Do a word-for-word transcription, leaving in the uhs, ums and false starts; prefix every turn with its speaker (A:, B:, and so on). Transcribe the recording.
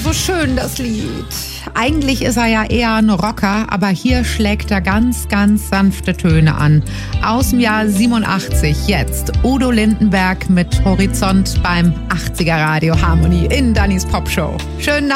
A: so schön, das Lied. Eigentlich ist er ja eher ein Rocker, aber hier schlägt er ganz, ganz sanfte Töne an. Aus dem Jahr siebenundachtzig, jetzt Udo Lindenberg mit Horizont beim achtziger Radio Harmonie in Dannys Popshow. Schönen